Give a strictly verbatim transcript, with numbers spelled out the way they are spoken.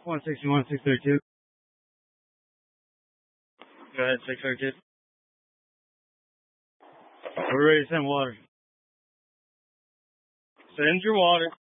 one sixty-one, six thirty-two. Go ahead, six thirty-two. We're ready to send water. Send your water.